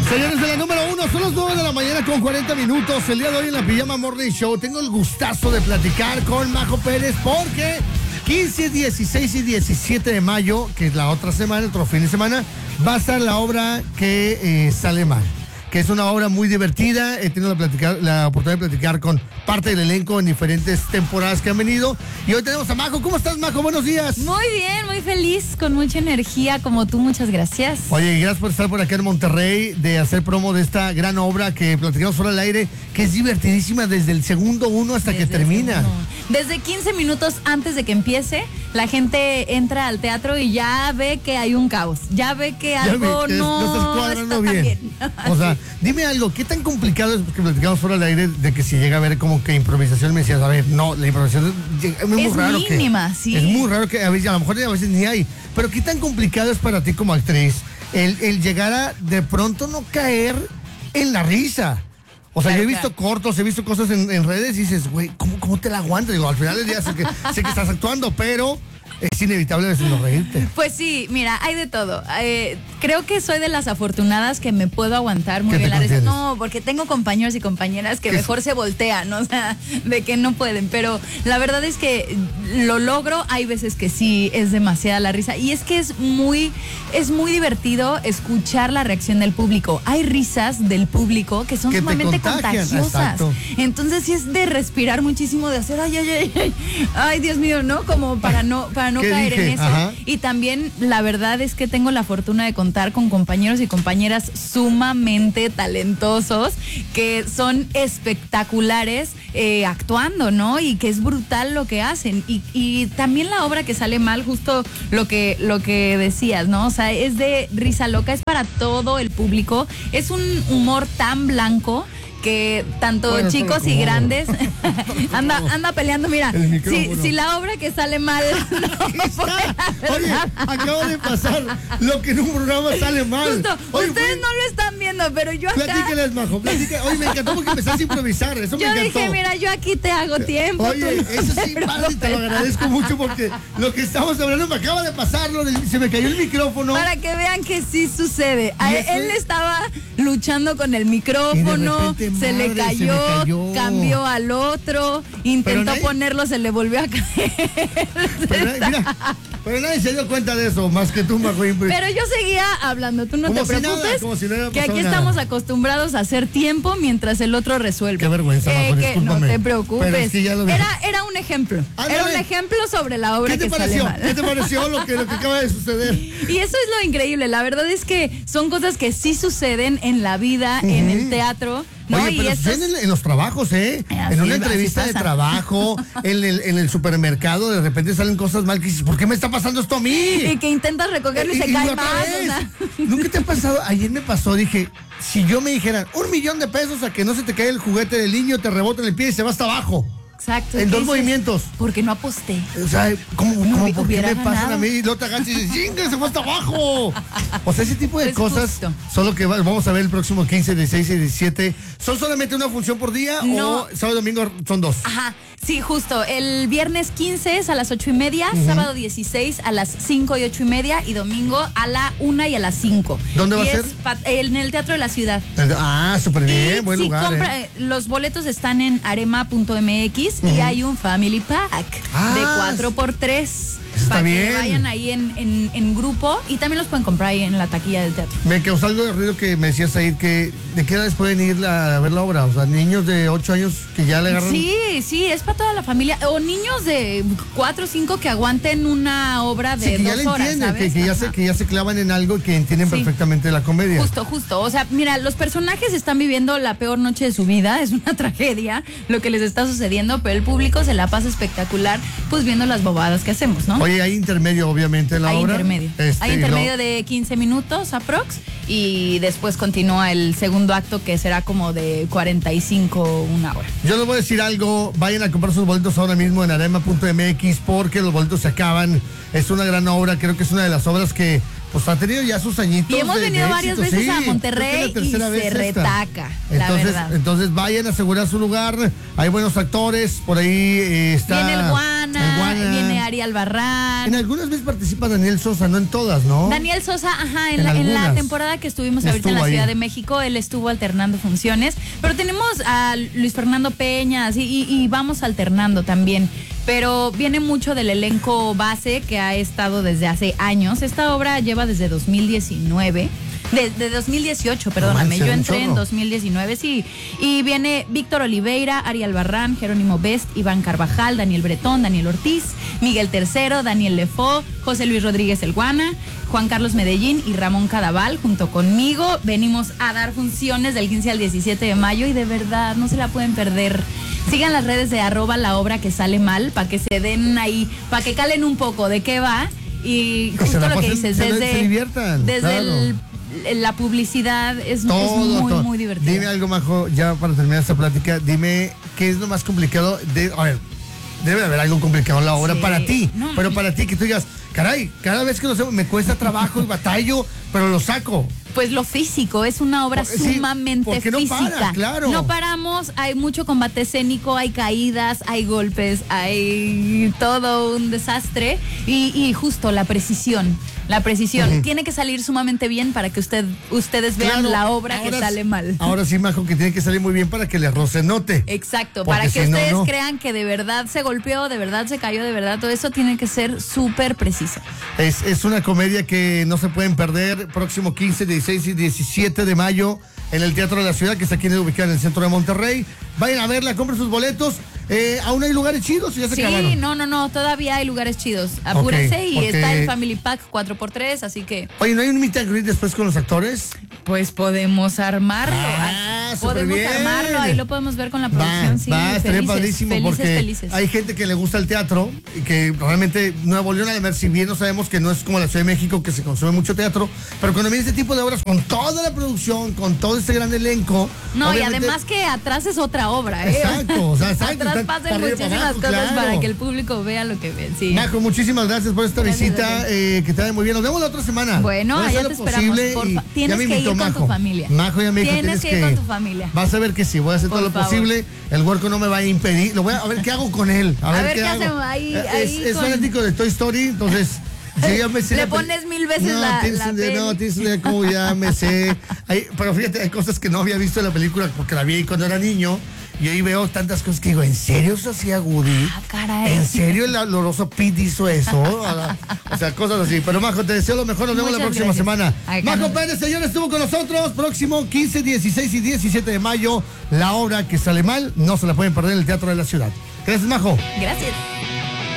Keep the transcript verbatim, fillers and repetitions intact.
Señores, de la número uno, son las nueve de la mañana con cuarenta minutos. El día de hoy en la Pijama Morning Show tengo el gustazo de platicar con Majo Pérez porque quince, dieciséis y diecisiete de mayo, que es la otra semana, otro fin de semana, va a estar la obra que eh, sale mal, que es una obra muy divertida. He tenido la, platicar, la oportunidad de platicar con parte del elenco en diferentes temporadas que han venido. Y hoy tenemos a Majo. ¿Cómo estás, Majo? Buenos días. Muy bien, muy feliz, con mucha energía como tú. Muchas gracias. Oye, gracias por estar por acá en Monterrey, de hacer promo de esta gran obra que platicamos fuera del aire, que es divertidísima desde el segundo uno hasta desde que termina. Desde quince minutos antes de que empiece, la gente entra al teatro y ya ve que hay un caos. Ya ve que algo que no, no estás cuadrando bien. bien. O sea, dime algo, ¿qué tan complicado es, porque platicamos fuera del aire, de que si llega a ver como que improvisación, me decías, a ver, no, la improvisación es muy es raro. mínima, que, sí. Es muy raro que a veces, a lo mejor a veces ni hay. Pero ¿qué tan complicado es para ti como actriz el, el llegar a de pronto no caer en la risa? O sea, claro, yo he visto claro. cortos, he visto cosas en, en redes y dices, güey, ¿cómo, ¿cómo te la aguantas? Digo, al final del día sé que, sé que estás actuando, pero es inevitable a veces no reírte. Pues sí, mira, hay de todo. Eh, creo que soy de las afortunadas que me puedo aguantar muy bien la risa. No, porque tengo compañeros y compañeras que mejor se voltean, ¿no? O sea, de que no pueden. Pero la verdad es que lo logro. Hay veces que sí es demasiada la risa. Y es que es muy, es muy divertido escuchar la reacción del público. Hay risas del público que son que sumamente contagiosas. Exacto. Entonces sí es de respirar muchísimo, de hacer ay, ay, ay, ay, ay, Dios mío, ¿no? Como para no, para no caer dije? en eso. Ajá. Y también la verdad es que tengo la fortuna de contar con compañeros y compañeras sumamente talentosos que son espectaculares eh, actuando, ¿no? Y que es brutal lo que hacen. Y, y también la obra que sale mal, justo lo que, lo que decías, ¿no? O sea, es de risa loca, es para todo el público. Es un humor tan blanco que tanto bueno, chicos y grandes anda anda peleando. Mira, si, si la obra que sale mal no oye, acabo de pasar lo que en un programa sale mal. Justo, oye, ustedes fue... no lo están viendo, pero yo acá platíqueles, Majo, platíqueles. Oye, me encantó porque empezaste a improvisar, eso yo me encantó. Yo dije, mira, yo aquí te hago tiempo. Oye, eso sí, padre, te lo agradezco mucho porque lo que estamos hablando me acaba de pasar, lo de, se me cayó el micrófono. Para que vean que sí sucede. A él, él estaba luchando con el micrófono, se le cayó, se cayó, cambió al otro, intentó nadie, ponerlo, se le volvió a caer. Pero, mira, pero nadie se dio cuenta de eso, más que tú, Majo. Pero yo seguía hablando, tú no como te si preocupes, nada, como si no que aquí nada. Estamos acostumbrados a hacer tiempo mientras el otro resuelve. Qué vergüenza, eh, Majo, que no te preocupes. Es que era, era un ejemplo, Ándale. era un ejemplo sobre la obra ¿Qué te que pareció? sale mal. ¿Qué te pareció lo que, lo que acaba de suceder? Y eso es lo increíble, la verdad es que son cosas que sí suceden en la vida, uh-huh. en el teatro. No, oye, pero suceden es... en, en los trabajos, ¿eh? Así, en una entrevista de trabajo, en el, en el supermercado, de repente salen cosas mal que dices, ¿por qué me está pasando esto a mí? Y que intentas recogerlo y, y se y cae más. O sea. ¿Nunca te ha pasado? Ayer me pasó, dije, si yo me dijeran un millón de pesos a que no se te caiga el juguete del niño, te rebota en el pie y se va hasta abajo. Exacto. En dos movimientos. Porque no aposté. O sea, ¿cómo, no cómo por qué me ganado. pasan a mí? Y luego te agachas y dices, ¡chinga, se fue hasta abajo! O sea, ese tipo de es cosas, justo. Solo que vamos a ver el próximo quince, dieciséis y diecisiete. ¿Son solamente una función por día no. o sábado y domingo son dos? Ajá, sí, justo. El viernes quince es a las ocho y media, uh-huh. sábado dieciséis a las cinco y ocho y media y domingo a la una y a las cinco. ¿Dónde va y a ser? En el Teatro de la Ciudad. Ah, súper bien, y buen si lugar. Compra, eh. Los boletos están en arema punto m x uh-huh. y hay un Family Pack ah, de cuatro por tres. Está para bien. que vayan ahí en, en, en grupo y también los pueden comprar ahí en la taquilla del teatro. Me causó algo de ruido que me decías ahí, que ¿de qué edades pueden ir a, a ver la obra? O sea, niños de ocho años que ya le agarran. Sí, sí, es para toda la familia. O niños de cuatro o cinco que aguanten una obra de sí, que dos ya le horas, entienden, ¿sabes? que, que, ya se, que ya se clavan en algo y que entienden sí. perfectamente la comedia. Justo, justo. O sea, mira, los personajes están viviendo la peor noche de su vida. Es una tragedia lo que les está sucediendo, pero el público se la pasa espectacular, pues viendo las bobadas que hacemos, ¿no? Oye, hay intermedio, obviamente, en la hay obra. Intermedio. Este, hay intermedio no. de quince minutos aprox y después continúa el segundo acto que será como de cuarenta y cinco, una hora. Yo les voy a decir algo, vayan a comprar sus boletos ahora mismo en arema punto m x porque los boletos se acaban. Es una gran obra, creo que es una de las obras que pues ha tenido ya sus añitos. Y hemos de, venido de varias éxito. veces sí, a Monterrey y se retaca, la entonces, verdad. Entonces vayan a asegurar su lugar, hay buenos actores, por ahí eh, está... Viene el Guana, el Guana. viene Ari Albarrán. En algunas veces participa Daniel Sosa, no en todas, ¿no? Daniel Sosa, ajá, en, En la, en la algunas. temporada que estuvimos ahorita en Estuvo la ahí. Ciudad de México, él estuvo alternando funciones, pero tenemos a Luis Fernando Peñas y, y, y vamos alternando también. Pero viene mucho del elenco base que ha estado desde hace años. Esta obra lleva desde dos mil diecinueve. De, de dos mil dieciocho, perdóname, manches, yo un entré en chorro. dos mil diecinueve, sí. Y viene Víctor Oliveira, Ari Albarrán, Jerónimo Best, Iván Carvajal, Daniel Bretón, Daniel Ortiz, Miguel Tercero, Daniel Lefo, José Luis Rodríguez El Guana, Juan Carlos Medellín y Ramón Cadaval junto conmigo. Venimos a dar funciones del quince al diecisiete de mayo y de verdad no se la pueden perder. Sigan las redes de arroba la obra que sale mal para que se den ahí, para que calen un poco de qué va. Y Que se justo la lo que pasen, dices, se- desde, se diviertan, desde claro. el, la publicidad es, Todo, es muy, todo. muy divertido. Dime algo, Majo, ya para terminar esta plática, dime qué es lo más complicado de... A ver, debe de haber algo complicado en la obra Sí. para ti, No, pero para ti que tú digas, caray, cada vez que lo hacemos me cuesta trabajo y batallo, pero lo saco. Pues lo físico, es una obra Por- sí, sumamente porque no física. para, claro. No paramos, hay mucho combate escénico, hay caídas, hay golpes, hay todo un desastre y, y justo la precisión, la precisión. Ujú. Tiene que salir sumamente bien para que usted, ustedes vean Claro, la obra que ahora sale sí- mal. Ahora sí, Majo, que tiene que salir muy bien para que el error se note. Exacto, Porque para que si no, ustedes no. crean que de verdad se golpeó, de verdad se cayó, de verdad todo eso tiene que ser súper preciso. Es, es una comedia que no se pueden perder. Próximo quince, dieciséis y diecisiete de mayo en el Teatro de la Ciudad, que está aquí ubicado en el centro de Monterrey. Vayan a verla, compren sus boletos. Eh, aún hay lugares chidos, ya se Sí, acabaron. no, no, no, todavía hay lugares chidos. Apúrense Ok, y porque- está el Family Pack cuatro por tres, así que Oye, ¿no hay un meet and greet después con los actores? pues podemos armarlo. Ah, podemos superbién. armarlo, ahí lo podemos ver con la Va, producción, sí. va, estaría felices, padrísimo felices, porque felices. hay gente que le gusta el teatro y que realmente Nuevo León, además, si bien no sabemos que no es como la Ciudad de México, que se consume mucho teatro, pero cuando viene este tipo de obras con toda la producción, con todo este gran elenco. No, y obviamente- además que atrás es otra obra, ¿eh? Exacto, o sea, exacto, Atrás está pasan para arriba, muchísimas para abajo, cosas claro. para que el público vea lo que ve, sí. Majo, muchísimas gracias por esta Gracias visita, a ti. eh, que te vaya muy bien. Nos vemos la otra semana. Bueno, Voy a allá hacer te lo esperamos. posible Por y fa- ya tienes me que ir invitó con Majo. tu familia. Majo ya me dijo, Tienes que ir con tu familia. Vas a ver que sí, voy a hacer Por todo lo favor. posible. El huerco no me va a impedir. Lo voy a, a ver qué hago con él. A, A ver, ver qué, qué hago. hacemos ahí- Eh, ahí es es con- fanático de Toy Story, entonces yo ya me sé. Le la peli- pones mil veces no, la- tienes la una idea, No, peli. tienes una idea cómo ya me sé. Hay- pero fíjate, hay cosas que no había visto en la película porque la vi cuando era niño. Y ahí veo tantas cosas que digo, ¿en serio eso hacía Woody? Ah, caray. ¿En serio el oloroso Pete hizo eso? O sea, cosas así. Pero Majo, te deseo lo mejor. Nos vemos la Muchas próxima gracias. semana. Acá Majo nos- Pérez, señor, estuvo con nosotros. Próximo quince, dieciséis y diecisiete de mayo. La obra que sale mal, no se la pueden perder en el Teatro de la Ciudad. Gracias, Majo. Gracias.